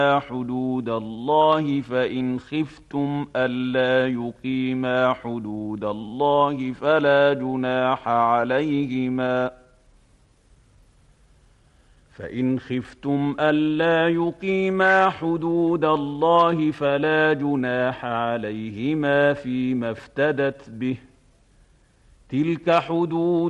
حدود الله فإن خفتم ألا يقيما حدود الله فلا جناح عليهما فيما افتدت به تلك حدود